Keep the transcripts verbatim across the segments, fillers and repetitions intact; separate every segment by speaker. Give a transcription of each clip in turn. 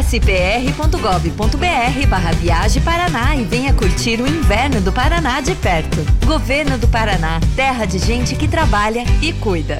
Speaker 1: Acesse pr.gov.br barra Viagem Paraná e venha curtir o inverno do Paraná de perto. Governo do Paraná, terra de gente que trabalha e cuida.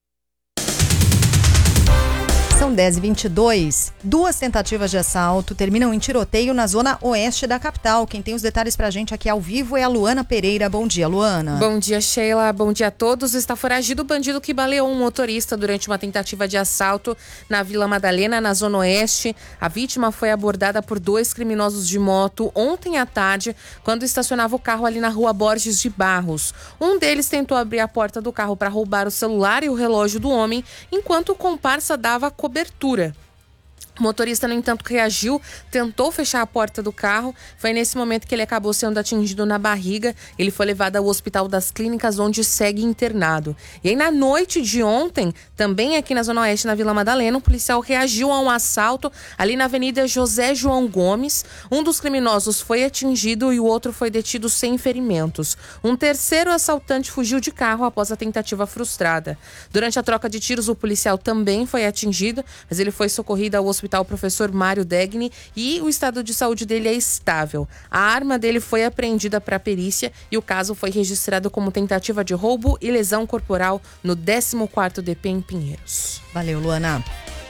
Speaker 2: São dez e vinte e dois. Duas tentativas de assalto terminam em tiroteio na zona oeste da capital. Quem tem os detalhes pra gente aqui ao vivo é a Luana Pereira. Bom dia, Luana.
Speaker 3: Bom dia, Sheila. Bom dia a todos. Está foragido o bandido que baleou um motorista durante uma tentativa de assalto na Vila Madalena, na zona oeste. A vítima foi abordada por dois criminosos de moto ontem à tarde, quando estacionava o carro ali na rua Borges de Barros. Um deles tentou abrir a porta do carro para roubar o celular e o relógio do homem, enquanto o comparsa dava cobertura. O motorista, no entanto, reagiu, tentou fechar a porta do carro. Foi nesse momento que ele acabou sendo atingido na barriga. Ele foi levado ao Hospital das Clínicas, onde segue internado. E aí, na noite de ontem, também aqui na Zona Oeste, na Vila Madalena, o policial reagiu a um assalto ali na Avenida José João Gomes. Um dos criminosos foi atingido e o outro foi detido sem ferimentos. Um terceiro assaltante fugiu de carro após a tentativa frustrada. Durante a troca de tiros, o policial também foi atingido, mas ele foi socorrido ao Hospital o professor Mário Degni e o estado de saúde dele é estável. A arma dele foi apreendida para a perícia e o caso foi registrado como tentativa de roubo e lesão corporal no décimo quarto D P em Pinheiros.
Speaker 2: Valeu, Luana.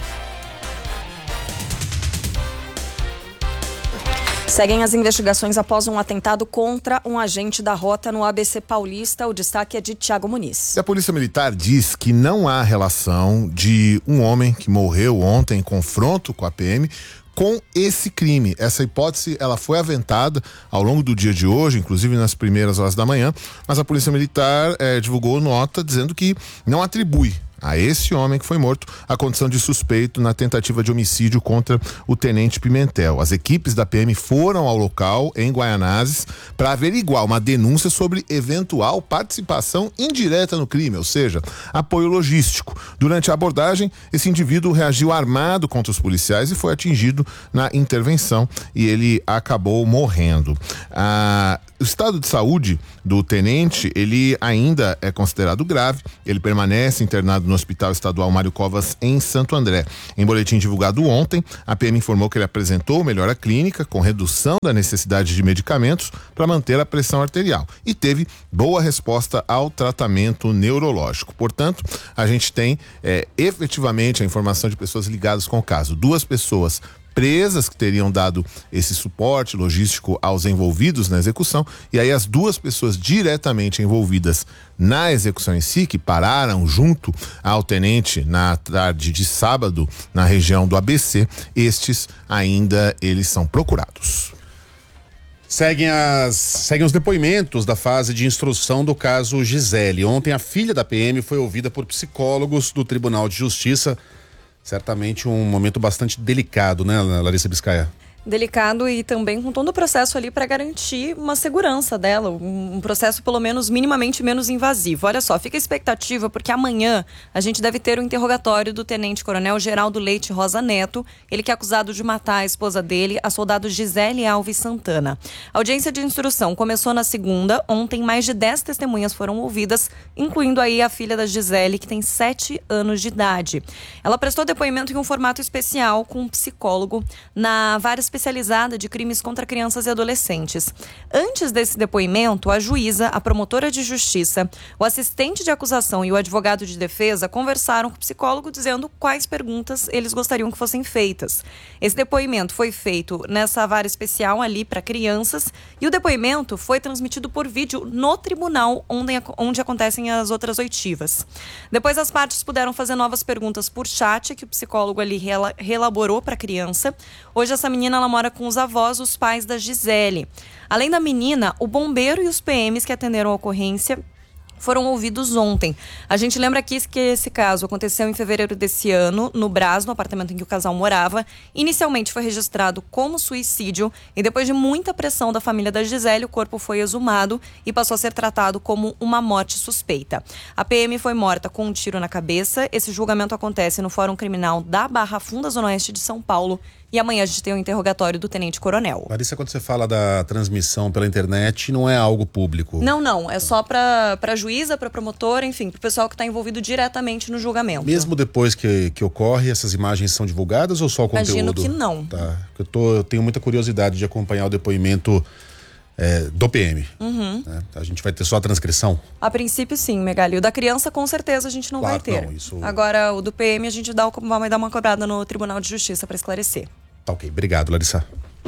Speaker 4: Seguem as investigações após um atentado contra um agente da rota no A B C Paulista. O destaque é de Thiago Muniz.
Speaker 5: A Polícia Militar diz que não há relação de um homem que morreu ontem em confronto com a P M com esse crime. Essa hipótese, ela foi aventada ao longo do dia de hoje, inclusive nas primeiras horas da manhã, mas a Polícia Militar eh, divulgou nota dizendo que não atribui a esse homem que foi morto a condição de suspeito na tentativa de homicídio contra o Tenente Pimentel. As equipes da P M foram ao local em Guaianazes para averiguar uma denúncia sobre eventual participação indireta no crime, ou seja, apoio logístico. Durante a abordagem, esse indivíduo reagiu armado contra os policiais e foi atingido na intervenção e ele acabou morrendo. Ah, o estado de saúde do tenente, ele ainda é considerado grave, ele permanece internado no Hospital Estadual Mário Covas, em Santo André. Em boletim divulgado ontem, a P M informou que ele apresentou melhora clínica com redução da necessidade de medicamentos para manter a pressão arterial e teve boa resposta ao tratamento neurológico. Portanto, a gente tem é, efetivamente a informação de pessoas ligadas com o caso. Duas pessoas presas que teriam dado esse suporte logístico aos envolvidos na execução, e aí as duas pessoas diretamente envolvidas na execução em si, que pararam junto ao tenente na tarde de sábado na região do A B C, estes ainda eles são procurados.
Speaker 6: Seguem, as, seguem os depoimentos da fase de instrução do caso Gisele. Ontem a filha da P M foi ouvida por psicólogos do Tribunal de Justiça. Certamente um momento bastante delicado, né, Larissa Biscaia?
Speaker 4: Delicado e também com todo o processo ali para garantir uma segurança dela, um, um processo pelo menos minimamente menos invasivo. Olha só, fica a expectativa porque amanhã a gente deve ter o interrogatório do Tenente Coronel Geraldo Leite Rosa Neto, ele que é acusado de matar a esposa dele, a soldado Gisele Alves Santana. A audiência de instrução começou na segunda, ontem mais de dez testemunhas foram ouvidas, incluindo aí a filha da Gisele, que tem sete anos de idade. Ela prestou depoimento em um formato especial com um psicólogo na vara especializada de crimes contra crianças e adolescentes. Antes desse depoimento, a juíza, a promotora de justiça, o assistente de acusação e o advogado de defesa conversaram com o psicólogo dizendo quais perguntas eles gostariam que fossem feitas. Esse depoimento foi feito nessa vara especial ali para crianças e o depoimento foi transmitido por vídeo no tribunal onde, onde acontecem as outras oitivas. Depois as partes puderam fazer novas perguntas por chat que o psicólogo ali reelaborou para a criança. Hoje essa menina ela mora com os avós, os pais da Gisele. Além da menina, o bombeiro e os P Ms que atenderam a ocorrência foram ouvidos ontem. A gente lembra aqui que esse caso aconteceu em fevereiro desse ano, no Brás, no apartamento em que o casal morava. Inicialmente foi registrado como suicídio e depois de muita pressão da família da Gisele, o corpo foi exumado e passou a ser tratado como uma morte suspeita. A P M foi morta com um tiro na cabeça. Esse julgamento acontece no Fórum Criminal da Barra Funda, Zona Oeste de São Paulo. E amanhã a gente tem o interrogatório do Tenente Coronel.
Speaker 6: Larissa, quando você fala da transmissão pela internet, não é algo público?
Speaker 4: Não, não. É só para para juíza juíza, para a promotora, enfim, para o pessoal que está envolvido diretamente no julgamento.
Speaker 6: Mesmo depois que, que ocorre, essas imagens são divulgadas ou só o conteúdo?
Speaker 4: Imagino que não.
Speaker 6: Tá. Eu, tô, eu tenho muita curiosidade de acompanhar o depoimento é, do P M.
Speaker 4: Uhum.
Speaker 6: Né? A gente vai ter só a transcrição?
Speaker 4: A princípio, sim, Megali. O da criança, com certeza, a gente não
Speaker 6: Claro,
Speaker 4: vai ter.
Speaker 6: não, isso...
Speaker 4: Agora, o do P M, a gente dá, vai dar uma cobrada no Tribunal de Justiça para esclarecer.
Speaker 6: Tá ok. Obrigado, Larissa.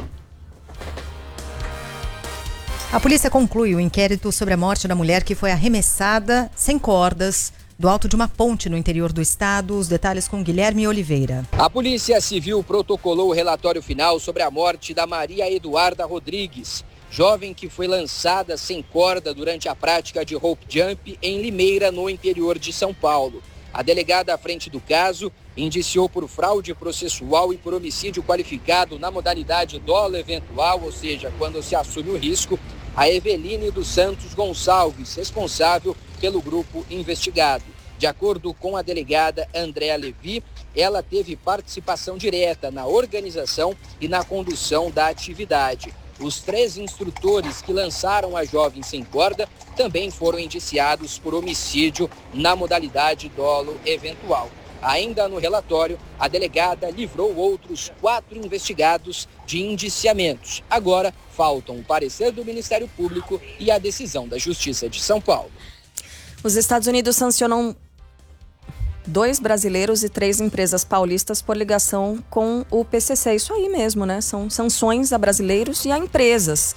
Speaker 2: A polícia conclui o inquérito sobre a morte da mulher que foi arremessada sem cordas do alto de uma ponte no interior do estado. Os detalhes com Guilherme Oliveira.
Speaker 7: A Polícia Civil protocolou o relatório final sobre a morte da Maria Eduarda Rodrigues, jovem que foi lançada sem corda durante a prática de rope jump em Limeira, no interior de São Paulo. A delegada à frente do caso indiciou por fraude processual e por homicídio qualificado na modalidade dolo eventual, ou seja, quando se assume o risco, a Eveline dos Santos Gonçalves, responsável pelo grupo investigado. De acordo com a delegada Andréa Levi, ela teve participação direta na organização e na condução da atividade. Os três instrutores que lançaram a jovem sem corda também foram indiciados por homicídio na modalidade dolo eventual. Ainda no relatório, a delegada livrou outros quatro investigados de indiciamentos. Agora, faltam o parecer do Ministério Público e a decisão da Justiça de São Paulo.
Speaker 4: Os Estados Unidos sancionam dois brasileiros e três empresas paulistas por ligação com o P C C. Isso aí mesmo, né? São sanções a brasileiros e a empresas.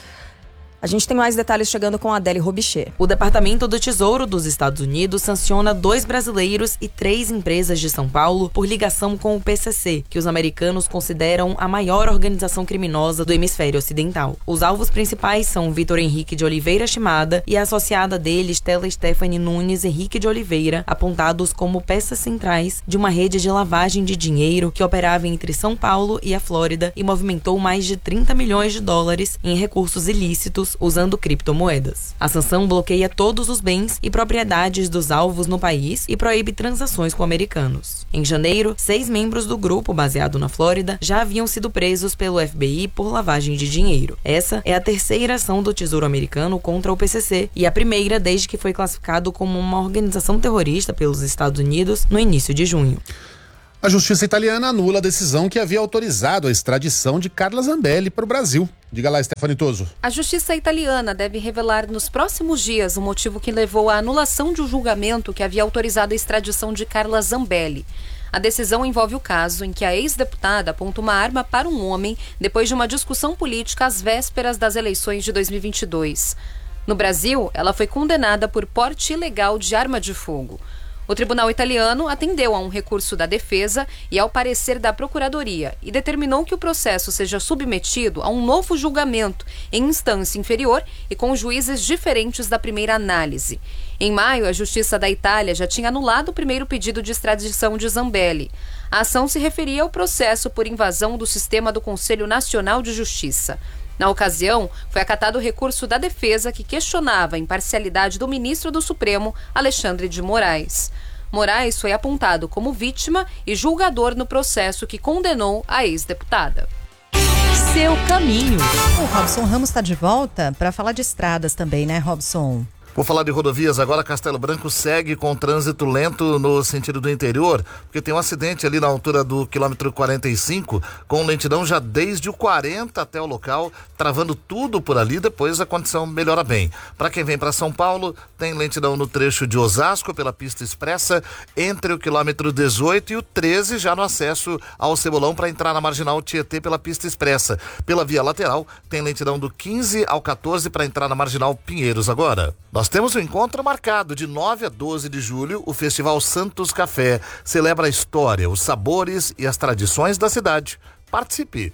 Speaker 4: A gente tem mais detalhes chegando com a Adele Robicher.
Speaker 8: O Departamento do Tesouro dos Estados Unidos sanciona dois brasileiros e três empresas de São Paulo por ligação com o P C C, que os americanos consideram a maior organização criminosa do hemisfério ocidental. Os alvos principais são Vitor Henrique de Oliveira Shimada e a associada dele, Stella Stephanie Nunes Henrique de Oliveira, apontados como peças centrais de uma rede de lavagem de dinheiro que operava entre São Paulo e a Flórida e movimentou mais de trinta milhões de dólares em recursos ilícitos usando criptomoedas. A sanção bloqueia todos os bens e propriedades dos alvos no país e proíbe transações com americanos. Em janeiro, seis membros do grupo baseado na Flórida já haviam sido presos pelo F B I por lavagem de dinheiro. Essa é a terceira ação do Tesouro americano contra o P C C e a primeira desde que foi classificado como uma organização terrorista pelos Estados Unidos no início de junho.
Speaker 6: A justiça italiana anula a decisão que havia autorizado a extradição de Carla Zambelli para o Brasil. Diga lá, Stefani Toso.
Speaker 9: A justiça italiana deve revelar nos próximos dias o motivo que levou à anulação de um julgamento que havia autorizado a extradição de Carla Zambelli. A decisão envolve o caso em que a ex-deputada aponta uma arma para um homem depois de uma discussão política às vésperas das eleições de dois mil e vinte e dois. No Brasil, ela foi condenada por porte ilegal de arma de fogo. O tribunal italiano atendeu a um recurso da defesa e ao parecer da Procuradoria e determinou que o processo seja submetido a um novo julgamento em instância inferior e com juízes diferentes da primeira análise. Em maio, a Justiça da Itália já tinha anulado o primeiro pedido de extradição de Zambelli. A ação se referia ao processo por invasão do sistema do Conselho Nacional de Justiça. Na ocasião, foi acatado o recurso da defesa que questionava a imparcialidade do ministro do Supremo, Alexandre de Moraes. Moraes foi apontado como vítima e julgador no processo que condenou a ex-deputada.
Speaker 1: Seu caminho.
Speaker 2: O Robson Ramos está de volta para falar de estradas também, né, Robson?
Speaker 10: Vou falar de rodovias agora. Castelo Branco segue com trânsito lento no sentido do interior, porque tem um acidente ali na altura do quilômetro quarenta e cinco, com lentidão já desde o quarenta até o local, travando tudo por ali. Depois a condição melhora bem. Para quem vem para São Paulo, tem lentidão no trecho de Osasco pela pista expressa, entre o quilômetro dezoito e o treze, já no acesso ao Cebolão para entrar na Marginal Tietê pela pista expressa. Pela via lateral, tem lentidão do quinze ao quatorze para entrar na Marginal Pinheiros agora. Nós temos um encontro marcado de nove a doze de julho. O Festival Santos Café celebra a história, os sabores e as tradições da cidade. Participe!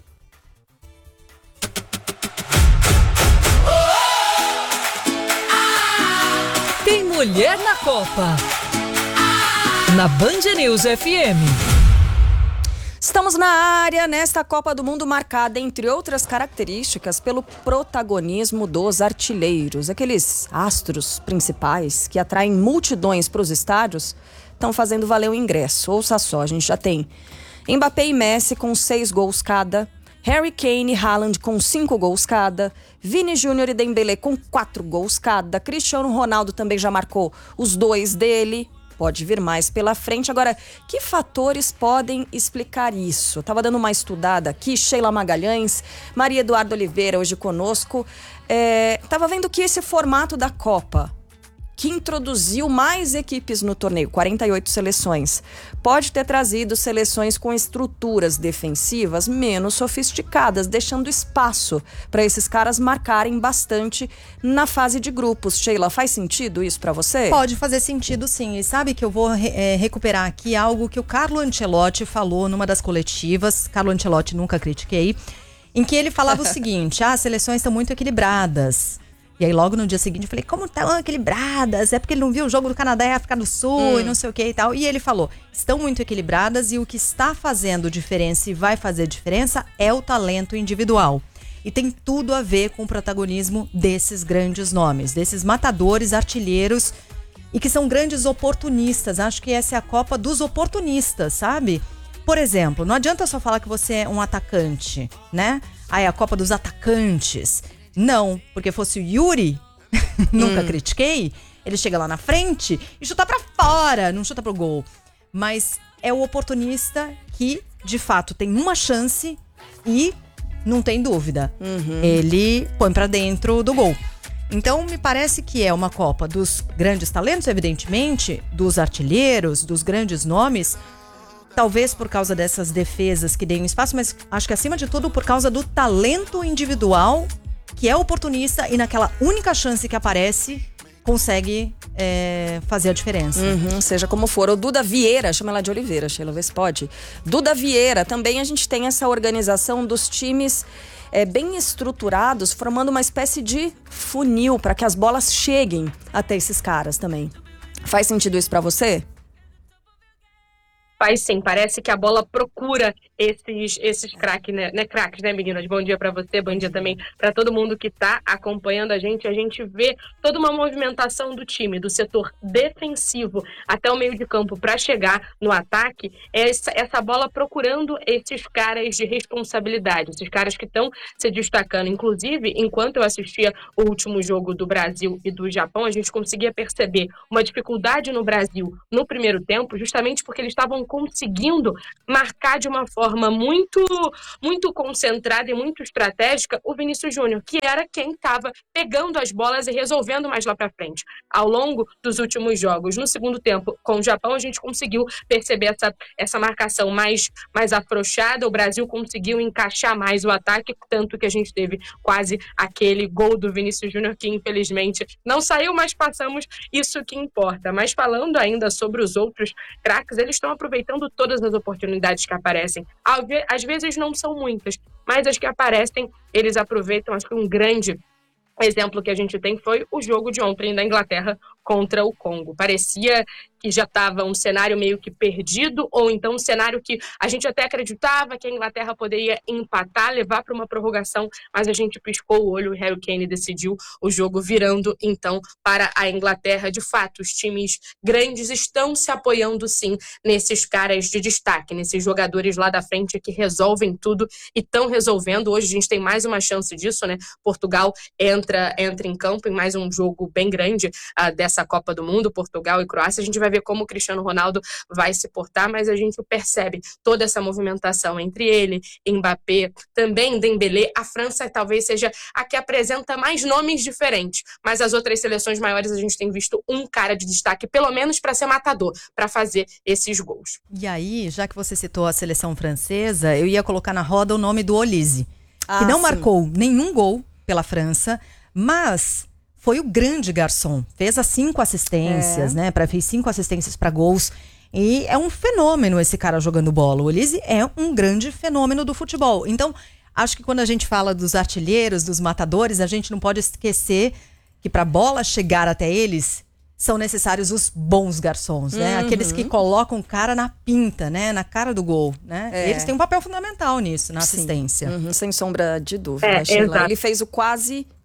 Speaker 11: Tem mulher na Copa. Na Band News F M.
Speaker 4: Estamos na área nesta Copa do Mundo marcada, entre outras características, pelo protagonismo dos artilheiros. Aqueles astros principais que atraem multidões para os estádios estão fazendo valer o ingresso. Ouça só, a gente já tem Mbappé e Messi com seis gols cada, Harry Kane e Haaland com cinco gols cada, Vini Júnior e Dembélé com quatro gols cada, Cristiano Ronaldo também já marcou os dois dele, pode vir mais pela frente. Agora, que fatores podem explicar isso? Eu tava dando uma estudada aqui, Sheila Magalhães, Maria Eduarda Oliveira hoje conosco, é, tava vendo que esse formato da Copa, que introduziu mais equipes no torneio, quarenta e oito seleções, pode ter trazido seleções com estruturas defensivas menos sofisticadas, deixando espaço para esses caras marcarem bastante na fase de grupos. Sheila, faz sentido isso para você?
Speaker 2: Pode fazer sentido, sim. E sabe que eu vou é, recuperar aqui algo que o Carlo Ancelotti falou numa das coletivas. Carlo Ancelotti, nunca critiquei. Em que ele falava o seguinte, ah, as seleções estão muito equilibradas. E aí logo no dia seguinte eu falei, como estão equilibradas? É porque ele não viu o jogo do Canadá e África do Sul hum. e não sei o que e tal. E ele falou, estão muito equilibradas e o que está fazendo diferença e vai fazer diferença é o talento individual. E tem tudo a ver com o protagonismo desses grandes nomes, desses matadores, artilheiros e que são grandes oportunistas. Acho que essa é a Copa dos oportunistas, sabe? Por exemplo, não adianta só falar que você é um atacante, né? Ah, é a Copa dos atacantes. Não, porque fosse o Yuri, nunca hum. critiquei, ele chega lá na frente e chuta pra fora, não chuta pro gol. Mas é o oportunista que, de fato, tem uma chance e não tem dúvida. Uhum. Ele põe pra dentro do gol. Então, me parece que é uma Copa dos grandes talentos, evidentemente, dos artilheiros, dos grandes nomes, talvez por causa dessas defesas que deem espaço, mas acho que, acima de tudo, por causa do talento individual que é oportunista e naquela única chance que aparece, consegue é, fazer a diferença.
Speaker 4: Uhum, seja como for. O Duda Vieira, chama ela de Oliveira, Sheila, vê se pode. Duda Vieira, também a gente tem essa organização dos times é, bem estruturados, formando uma espécie de funil para que as bolas cheguem até esses caras também. Faz sentido isso para você?
Speaker 12: Faz sim, parece que a bola procura esses, esses craques, né? né? Craques, né, meninas? Bom dia pra você, bom dia também pra todo mundo que tá acompanhando a gente. A gente vê toda uma movimentação do time, do setor defensivo até o meio de campo pra chegar no ataque. Essa, essa bola procurando esses caras de responsabilidade, esses caras que estão se destacando. Inclusive, enquanto eu assistia o último jogo do Brasil e do Japão, a gente conseguia perceber uma dificuldade no Brasil no primeiro tempo, justamente porque eles estavam conseguindo marcar de uma forma muito, muito concentrada e muito estratégica o Vinícius Júnior, que era quem estava pegando as bolas e resolvendo mais lá para frente. Ao longo dos últimos jogos, no segundo tempo, com o Japão, a gente conseguiu perceber essa, essa marcação mais, mais afrouxada, o Brasil conseguiu encaixar mais o ataque, tanto que a gente teve quase aquele gol do Vinícius Júnior, que infelizmente não saiu, mas passamos, isso que importa. Mas falando ainda sobre os outros craques, eles estão aproveitando todas as oportunidades que aparecem. Às vezes não são muitas, mas as que aparecem, eles aproveitam. Acho que um grande exemplo que a gente tem foi o jogo de ontem da Inglaterra contra o Congo. Parecia que já estava um cenário meio que perdido, ou então um cenário que a gente até acreditava que a Inglaterra poderia empatar, levar para uma prorrogação, mas a gente piscou o olho e Harry Kane decidiu o jogo, virando então para a Inglaterra. De fato, os times grandes estão se apoiando sim nesses caras de destaque, nesses jogadores lá da frente que resolvem tudo e estão resolvendo. Hoje a gente tem mais uma chance disso, né? Portugal entra, entra em campo em mais um jogo bem grande uh, dessa Copa do Mundo, Portugal e Croácia. A gente vai ver como o Cristiano Ronaldo vai se portar, mas a gente percebe toda essa movimentação entre ele, Mbappé, também Dembélé. A França talvez seja a que apresenta mais nomes diferentes, mas as outras seleções maiores a gente tem visto um cara de destaque, pelo menos para ser matador, para fazer esses gols.
Speaker 2: E aí, já que você citou a seleção francesa, eu ia colocar na roda o nome do Olise, ah, que não sim. marcou nenhum gol pela França, mas foi o grande garçom, fez as cinco assistências, é. né? Pra, fez cinco assistências para gols. E é um fenômeno esse cara jogando bola. O Olise é um grande fenômeno do futebol. Então, acho que quando a gente fala dos artilheiros, dos matadores, a gente não pode esquecer que para a bola chegar até eles, são necessários os bons garçons, né? Uhum. Aqueles que colocam o cara na pinta, né? Na cara do gol, né? É. Eles têm um papel fundamental nisso, na assistência.
Speaker 4: Uhum. Sem sombra de dúvida, é, Sheila. Ele fez o quase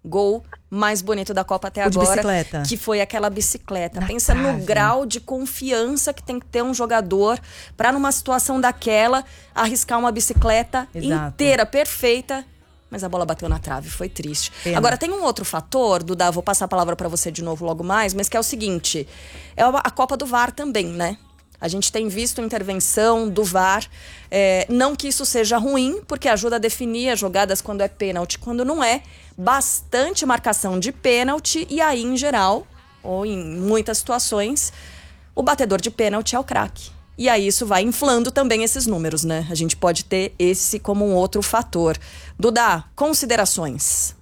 Speaker 4: gol mais bonito da Copa até
Speaker 2: O de
Speaker 4: agora,
Speaker 2: bicicleta.
Speaker 4: que foi aquela bicicleta.
Speaker 2: Na
Speaker 4: Pensa
Speaker 2: trave.
Speaker 4: no grau de confiança que tem que ter um jogador para numa situação daquela arriscar uma bicicleta
Speaker 2: Exato.
Speaker 4: inteira, perfeita, mas a bola bateu na trave, foi triste.
Speaker 2: Pena.
Speaker 4: Agora tem um outro fator, Duda, vou passar a palavra para você de novo logo mais, mas que é o seguinte, é a Copa do V A R também, né? A gente tem visto intervenção do V A R, é, não que isso seja ruim, porque ajuda a definir as jogadas quando é pênalti, quando não é, bastante marcação de pênalti e aí, em geral, ou em muitas situações, o batedor de pênalti é o craque. E aí isso vai inflando também esses números, né? A gente pode ter esse como um outro fator. Duda, considerações?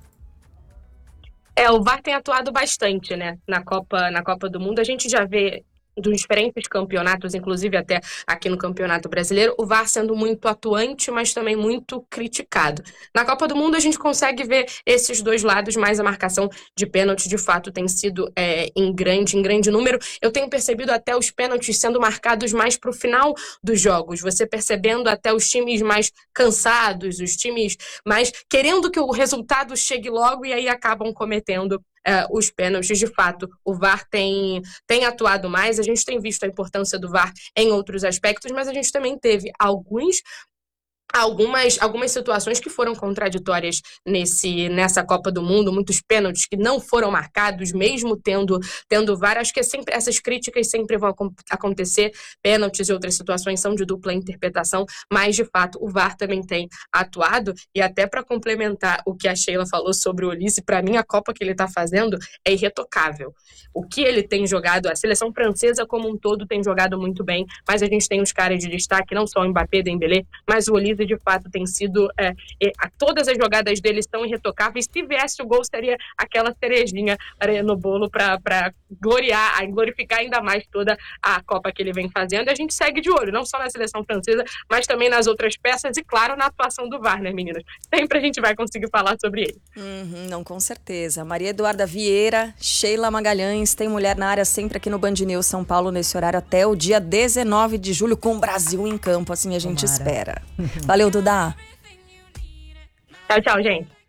Speaker 12: É, o V A R tem atuado bastante, né, na Copa, na Copa do Mundo. A gente já vê dos diferentes campeonatos, inclusive até aqui no Campeonato Brasileiro, o V A R sendo muito atuante, mas também muito criticado. Na Copa do Mundo a gente consegue ver esses dois lados, mas a marcação de pênalti de fato tem sido é, em grande, em grande número. Eu tenho percebido até os pênaltis sendo marcados mais para o final dos jogos, você percebendo até os times mais cansados, os times mais querendo que o resultado chegue logo e aí acabam cometendo Uh, os pênaltis. De fato, o V A R tem, tem atuado mais, a gente tem visto a importância do V A R em outros aspectos, mas a gente também teve alguns Algumas, algumas situações que foram contraditórias nesse, nessa Copa do Mundo, muitos pênaltis que não foram marcados, mesmo tendo, tendo V A R. Acho que é sempre, essas críticas sempre vão acontecer, pênaltis e outras situações são de dupla interpretação, mas de fato o V A R também tem atuado. E até para complementar o que a Sheila falou sobre o Olise, para mim a Copa que ele está fazendo é irretocável. O que ele tem jogado, a seleção francesa como um todo tem jogado muito bem, mas a gente tem os caras de destaque, não só o Mbappé, Dembélé, mas o Olise de fato tem sido, é, é, todas as jogadas dele estão irretocáveis. Se viesse o gol, seria aquela cerejinha no bolo para gloriar, glorificar ainda mais toda a Copa que ele vem fazendo. E a gente segue de olho, não só na seleção francesa, mas também nas outras peças e, claro, na atuação do V A R, né, meninas? Sempre a gente vai conseguir falar sobre ele.
Speaker 4: Uhum, não, com certeza. Maria Eduarda Vieira, Sheila Magalhães, tem mulher na área sempre aqui no Band News São Paulo, nesse horário até o dia dezenove de julho, com o Brasil em campo, assim a gente
Speaker 2: Tomara.
Speaker 4: espera. Valeu, Duda.
Speaker 12: Tchau, tchau, gente.